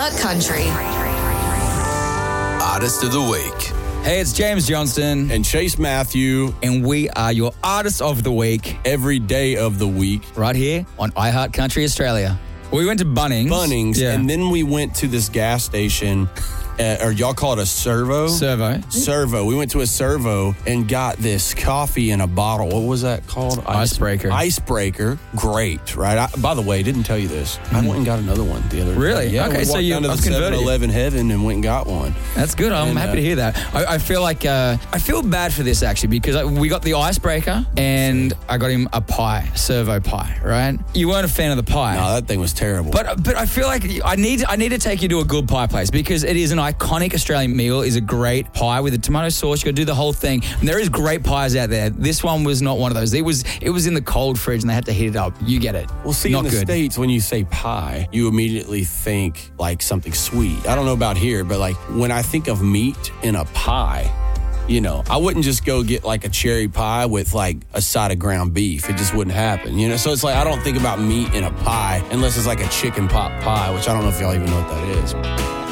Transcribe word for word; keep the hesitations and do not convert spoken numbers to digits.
iHeart Country. Artist of the Week. Hey, it's James Johnston. And Chase Matthew. And we are your Artist of the Week. Every day of the week. Right here on iHeart Country Australia. We went to Bunnings. Bunnings. Yeah. And then we went to this gas station. Uh, or y'all call it a servo? Servo. Servo. We went to a servo and got this coffee in a bottle. What was that called? Ice- Icebreaker. Icebreaker. Great, right? I, by the way, I didn't tell you this. I went and got another one the other day. Really? Yeah, Okay, we so walked you- down to I've the converted you. seven eleven heaven and went and got one. That's good. I'm And, happy uh, to hear that. I, I feel like, uh, I feel bad for this actually because I, we got the icebreaker and I got him a pie, servo pie, right? You weren't a fan of the pie. No, that thing was terrible. But but I feel like I need I need to take you to a good pie place because it is an iconic Australian meal. Is a great pie with a tomato sauce. You got to do the whole thing. And there is great pies out there. This one was not one of those. It was it was in the cold fridge and they had to heat it up. You get it. Well, see, not in the good. States, when you say pie, you immediately think like something sweet. I don't know about here, but like when I think of meat in a pie, you know, I wouldn't just go get like a cherry pie with like a side of ground beef. It just wouldn't happen, you know? So it's like I don't think about meat in a pie unless it's like a chicken pot pie, which I don't know if y'all even know what that is.